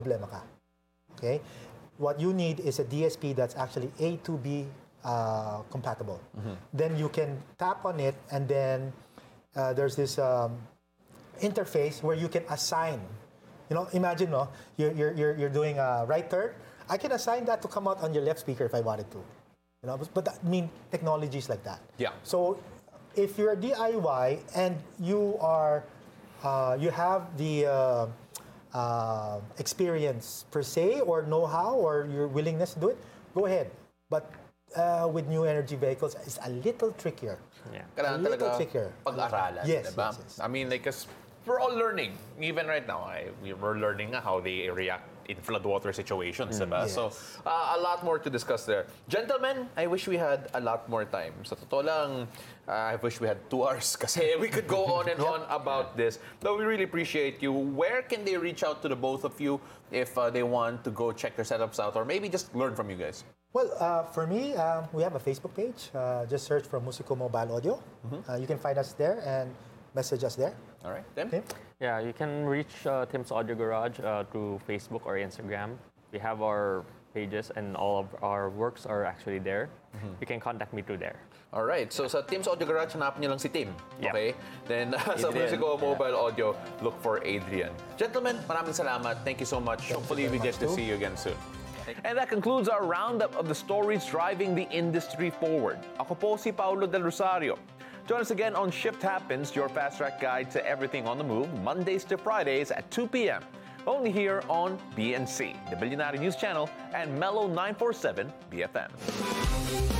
problema ka. Okay? What you need is a DSP that's actually A to B compatible. Then you can tap on it, and then there's this interface where you can assign. Imagine, no, you're doing a right turn. I can assign that to come out on your left speaker if I wanted to. But that technologies like that. Yeah. So if you're a DIY and you have the experience per se, or know-how, or your willingness to do it, go ahead. But with new energy vehicles, it's a little trickier. Yeah. A little trickier. Pag-aralan, yes, diba? yes. I mean, like, cause we're all learning. Even right now, we're learning how they react in floodwater situations, diba? Yes. So, a lot more to discuss there. Gentlemen, I wish we had a lot more time. Sa totoo lang, I wish we had 2 hours kasi we could go on and on about this. But we really appreciate you. Where can they reach out to the both of you if they want to go check their setups out, or maybe just learn from you guys? Well, for me, we have a Facebook page. Just search for Musico Mobile Audio. You can find us there and message us there. All right, Tim? Yeah, you can reach Tim's Audio Garage through Facebook or Instagram. We have our pages and all of our works are actually there. You can contact me through there. All right, so sa Tim's Audio Garage, hanapin niyo lang si Tim. Yeah. Okay? Then sa Adrian. Musico Mobile Audio, look for Adrian. Gentlemen, maraming salamat. Thank you so much. Hopefully, we get to see you again soon. And that concludes our roundup of the stories driving the industry forward. Ako po si Paulo Del Rosario. Join us again on Shift Happens, your fast-track guide to everything on the move, Mondays to Fridays at 2 p.m. Only here on BNC, the Billionaire News Channel, and Mellow 947 BFM.